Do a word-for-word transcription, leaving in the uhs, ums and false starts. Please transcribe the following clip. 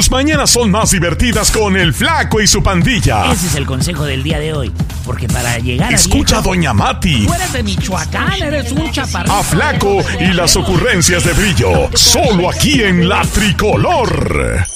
Tus mañanas son más divertidas con el Flaco y su pandilla. Ese es el consejo del día de hoy. Porque para llegar Escucha a viejo, Doña Mati. Tú eres de Michoacán, eres un chaparrito. A Flaco y las ocurrencias de Brillo. Solo aquí en La Tricolor.